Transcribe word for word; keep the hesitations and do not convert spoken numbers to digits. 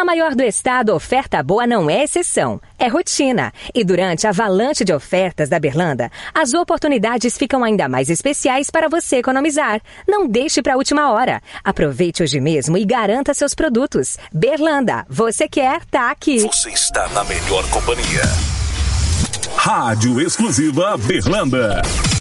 A maior do estado, oferta boa não é exceção, é rotina. E durante a avalanche de ofertas da Berlanda, as oportunidades ficam ainda mais especiais para você economizar. Não deixe para a última hora. Aproveite hoje mesmo e garanta seus produtos. Berlanda, você quer, tá aqui. Você está na melhor companhia. Rádio Exclusiva Berlanda.